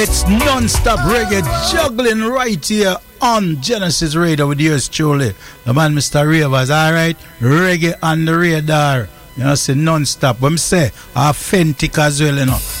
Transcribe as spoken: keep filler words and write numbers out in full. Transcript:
It's non-stop reggae juggling right here on Genesis Radio with yours truly, the man Mister Ravers. Alright, reggae on the radar. You know, say non-stop. When I say authentic as well, you know.